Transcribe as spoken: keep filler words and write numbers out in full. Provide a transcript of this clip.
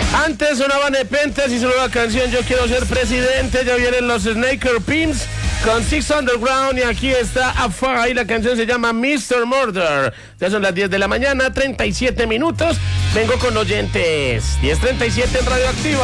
Antes sonaban Nepentes y su nueva canción Yo Quiero Ser Presidente. Ya vienen los Snaker Pimps con Six Underground y aquí está Afá y la canción se llama mister Murder. Ya son las diez de la mañana, treinta y siete minutos. Vengo con oyentes. diez treinta y siete en Radioactiva.